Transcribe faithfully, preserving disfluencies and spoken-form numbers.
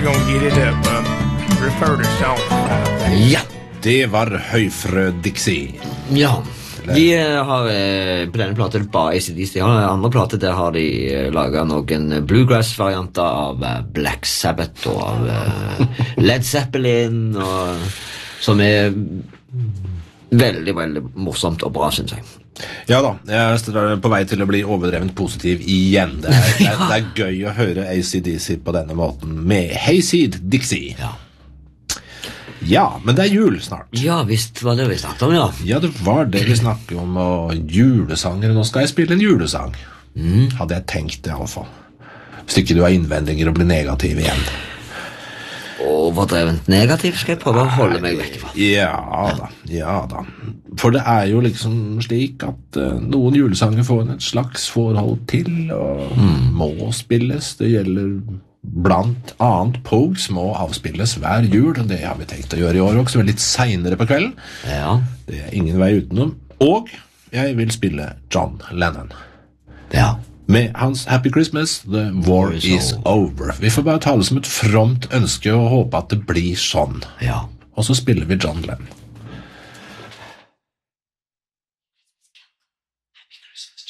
gonna get it up. Um, refer to song. Ja, Det var Høyfrø Dixie. ja. De eh, har eh, på denne platen bare A C D C. De har en andre plate der har de eh, laget noen bluegrass-varianter av eh, Black Sabbath og av eh, Led Zeppelin, og, som er veldig, veldig morsomt og bra, synes jeg. Ja da, jeg er på vei til å bli overdrevent positiv igjen. Det er, det er, det er gøy å høre A C D C på denne måten med Hayseed Dixie. Ja. Ja, men det er jul snart. Ja, visst var det vi snakket om, ja. Ja, det var det vi snakket om, og julesanger. Nå skal jeg spille en julesang. Mm. Hadde jeg tenkt det i alle fall. Hvis ikke du har innvendinger og blir negativ igjen. Overdrevent negativ skal jeg prøve å holde meg vekk fra. Ja da, ja da. For det er jo liksom slik at uh, noen julesanger får et slags forhold til, og mm. må spilles. Det gjelder blant annet Pogues må avspilles hver jul, og det har vi tenkt å gjøre i år også, men litt senere på kvelden. Ja. Det er ingen vei utenom. Og jeg vil spille John Lennon. Ja. Med hans Happy Christmas, The War is, is over. Vi får bare ta det som et fromt ønske og håpe at det blir sånn. Ja. Og så spiller vi John Lennon.